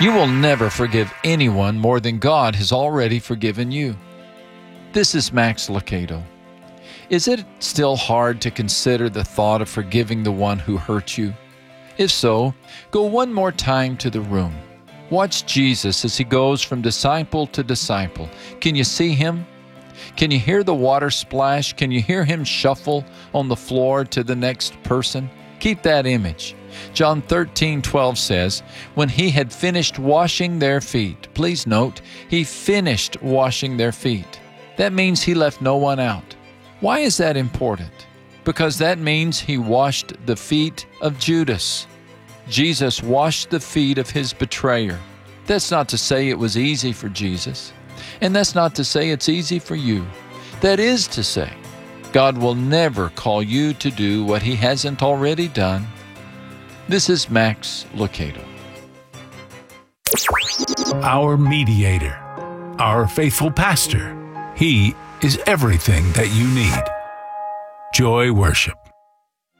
You will never forgive anyone more than God has already forgiven you. This is Max Lucado. Is it still hard to consider the thought of forgiving the one who hurt you? If so, go one more time to the room. Watch Jesus as he goes from disciple to disciple. Can you see him? Can you hear the water splash? Can you hear him shuffle on the floor to the next person? Keep that image. John 13:12 says, when he had finished washing their feet, please note, he finished washing their feet. That means he left no one out. Why is that important? Because that means he washed the feet of Judas. Jesus washed the feet of his betrayer. That's not to say it was easy for Jesus, and that's not to say it's easy for you. That is to say, God will never call you to do what he hasn't already done. This is Max Lucado. Our mediator, our faithful pastor. He is everything that you need. Joy Worship.